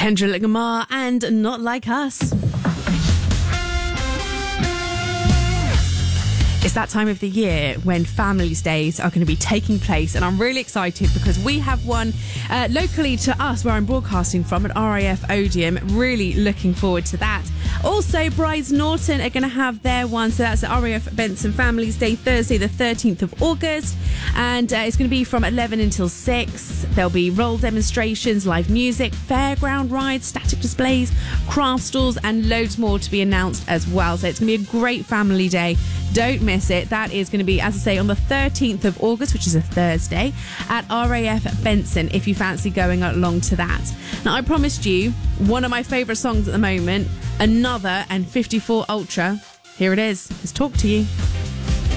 Kendrick Lamar and Not Like Us. It's that time of the year when Families Days are going to be taking place, and I'm really excited because we have one locally to us where I'm broadcasting from at RAF Odeum. Really looking forward to that. Also, Brides Norton are going to have their one, so that's the RAF Benson Families Day, Thursday the 13th of August, and it's going to be from 11 until 6. There'll be role demonstrations, live music, fairground rides, static displays, craft stalls, and loads more to be announced as well. So it's going to be a great family day. Don't miss it. That is going to be, as I say, on the 13th of August, which is a Thursday, at RAF Benson, if you fancy going along to that. Now, I promised you one of my favourite songs at the moment, Another and 54 Ultra. Here it is. Let's Talk to You.